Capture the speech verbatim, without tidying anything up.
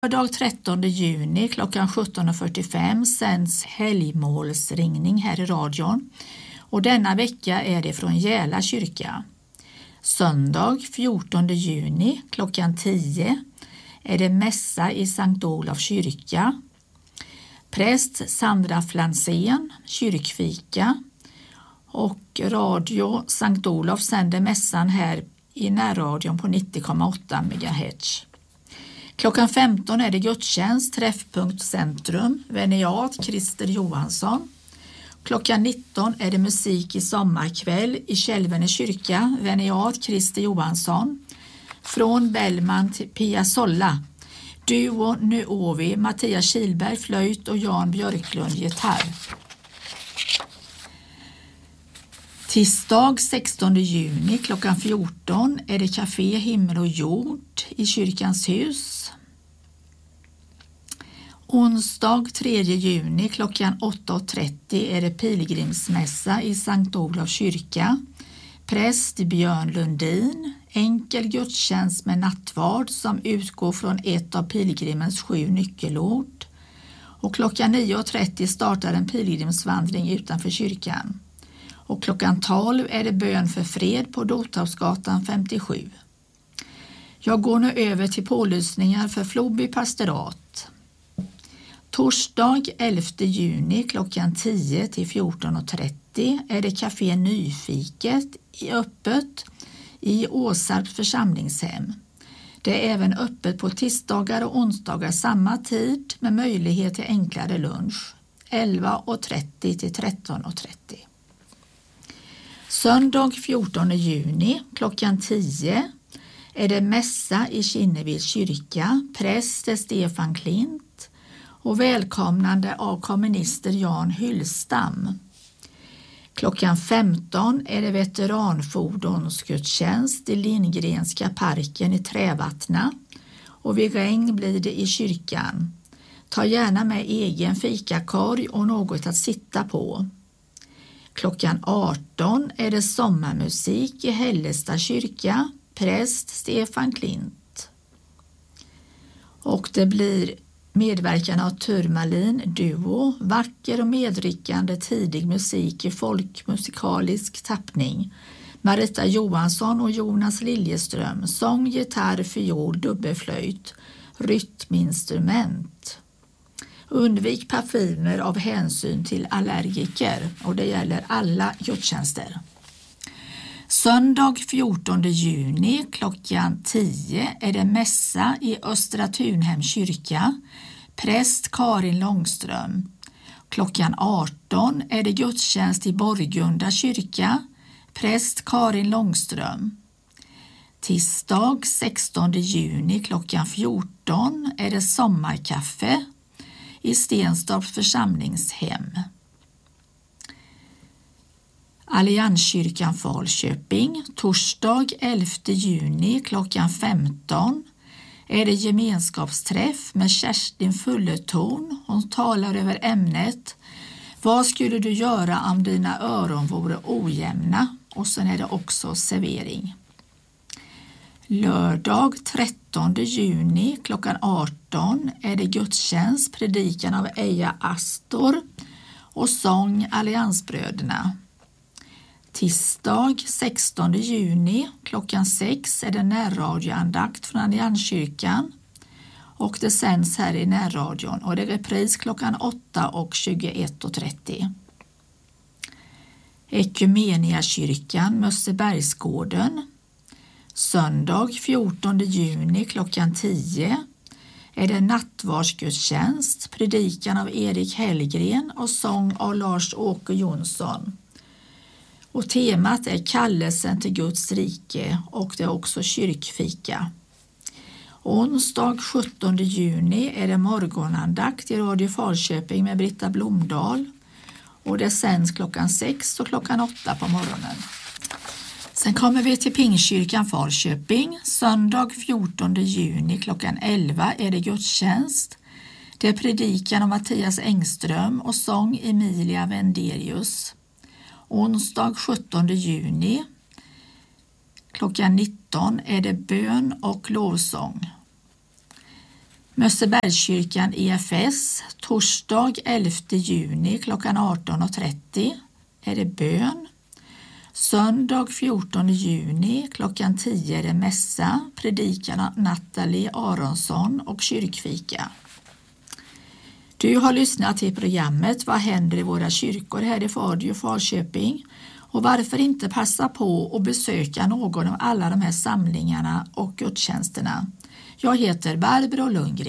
Lördag trettonde juni klockan sjutton och fyrtiofem sänds helgmålsringning här i radion och denna vecka är det från Jäla kyrka. Söndag fjortonde juni klockan tio är det mässa i Sankt Olof kyrka. Präst Sandra Flansén, kyrkfika, och radio Sankt Olof sänder mässan här i närradion på nittio komma åtta megahertz. Klockan femton är det gudstjänst, träffpunkt centrum, Veniat Christer Johansson. Klockan nitton är det musik i sommarkväll i Kälvene kyrka, Veniat Christer Johansson. Från Bellman till Pia Solla. Duo Nuovi, Mattias Kilberg flöjt och Jan Björklund gitarr. Tisdag sextonde juni klockan fjorton är det Café Himmel och Jord i Kyrkans hus. Onsdag tredje juni klockan åtta och trettio är det pilgrimsmässa i Sankt Olof kyrka. Präst Björn Lundin, enkel gudstjänst med nattvard som utgår från ett av pilgrimens sju nyckelord. Och klockan nio och trettio startar en pilgrimsvandring utanför kyrkan. Och klockan tolv är det bön för fred på Dothavsgatan femtiosju. Jag går nu över till pålysningar för Floby pastorat. Torsdag elfte juni klockan tio till fjorton och trettio är det Café Nyfiket i öppet i Åsarps församlingshem. Det är även öppet på tisdagar och onsdagar samma tid med möjlighet till enklare lunch elva och trettio till tretton och trettio. Söndag fjortonde juni klockan tio är det mässa i Kinneviks kyrka, präst Stefan Klint och välkomnande av kommunister Jan Hyllstam. Klockan femton är det veteranfordonsgudstjänst i Lindgrenska parken i Trävattna och vid regn blir det i kyrkan. Ta gärna med egen fikakorg och något att sitta på. Klockan arton är det sommarmusik i Hällestad kyrka, präst Stefan Klint. Och det blir medverkan av Turmalin Duo, vacker och medryckande tidig musik i folkmusikalisk tappning. Marita Johansson och Jonas Liljeström, sång, gitarr, fiol, dubbelflöjt, rytminstrument. Undvik parfymer av hänsyn till allergiker och det gäller alla gudstjänster. Söndag fjortonde juni klockan tio är det mässa i Östra Tunhem kyrka, präst Karin Långström. Klockan arton är det gudstjänst i Borgunda kyrka, präst Karin Långström. Tisdag sextonde juni klockan fjorton är det sommarkaffe i Stenstorps församlingshem. Allianskyrkan Falköping, torsdag elfte juni klockan femton är det gemenskapsträff med Kerstin Fullertorn. Hon talar över ämnet Vad skulle du göra om dina öron vore ojämna? Och sen är det också servering. Lördag trettonde juni klockan arton är det gudstjänst, predikan av Eja Astor och sång Alliansbröderna. Tisdag sextonde juni klockan sex är det närradioandakt från Allianskyrkan och det sänds här i närradion och det är repris klockan åtta och tjugoett och trettio. Ekumeniakyrkan Mössebergsgården. Söndag fjortonde juni klockan tio är det nattvardsgudstjänst, predikan av Erik Hellgren och sång av Lars-Åke Jonsson. Och temat är kallelsen till Guds rike och det är också kyrkfika. Onsdag sjuttonde juni är det morgonandakt i Radio Falköping med Britta Blomdahl och det sänds klockan sex och klockan åtta på morgonen. Sen kommer vi till Pingstkyrkan Falköping. Söndag fjortonde juni klockan elva är det gudstjänst. Det är predikan av Mattias Engström och sång Emilia Wenderius. Onsdag sjuttonde juni klockan nitton är det bön och lovsång. Mössebergskyrkan E F S, torsdag elfte juni klockan arton och trettio är det bön. Söndag fjortonde juni klockan tio är det mässa, predikarna Nathalie Aronsson och kyrkfika. Du har lyssnat till programmet Vad händer i våra kyrkor här i Fadio och Falköping, och varför inte passa på att besöka någon av alla de här samlingarna och gudstjänsterna. Jag heter Barbro Lundgren.